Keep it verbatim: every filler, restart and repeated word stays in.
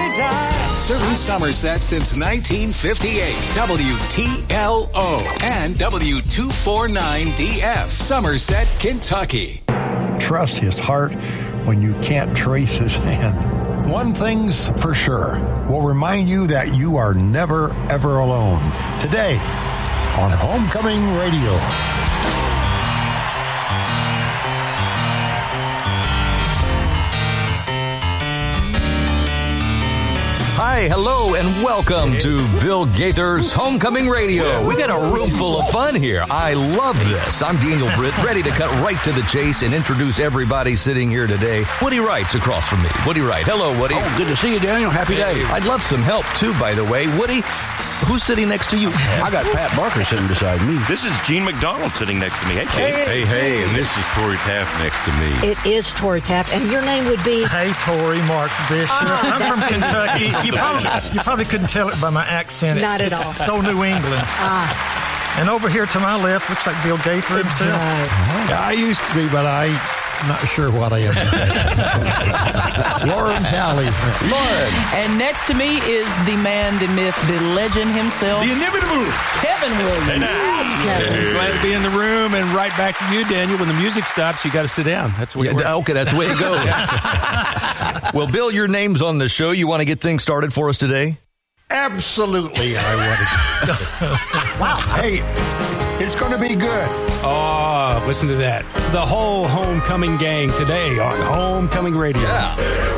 died. Serving Somerset since nineteen fifty-eight. W T L O and W two forty-nine D F, Somerset, Kentucky. Trust his heart when you can't trace his hand. One thing's for sure, we'll remind you that you are never, ever alone. Today on Homecoming Radio. Hi, hello, and welcome to Bill Gaither's Homecoming Radio. We got a room full of fun here. I love this. I'm Daniel Britt, ready to cut right to the chase and introduce everybody sitting here today. Woody Wright's across from me. Woody Wright. Hello, Woody. Oh, good to see you, Daniel. Happy day. I'd love some help, too, by the way. Woody, who's sitting next to you? I got Pat Barker sitting beside me. This is Gene McDonald sitting next to me. Hey, Gene. Hey, hey, and this is Tori Taft next to me. It is Tori Taft, and your name would be? Hey, Tori, Mark Bishop. Ah, I'm from Kentucky. You probably, you probably couldn't tell it by my accent. It's, Not at it's all. so New England. Ah. And over here to my left looks like Bill Gaither himself. Right. Yeah, I used to be, but I'm not sure what I am today. Lauren Talley. Lauren. And next to me is the man, the myth, the legend himself, The inimitable Kevin Williams. That's Kevin. Glad to be in the room, and right back to you, Daniel. When the music stops, you got to sit down. That's where Yeah, you work. okay, that's the way it goes. Well, Bill, your name's on the show. You want to get things started for us today? Absolutely, I wanted. Wow. Hey, it's going to be good. Oh, listen to that. The whole Homecoming gang today on Homecoming Radio. Yeah.